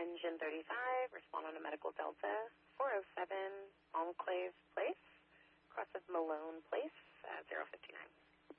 Engine 35, respond on a Medical Delta, 407 Enclave Place, cross of Malone Place, 059.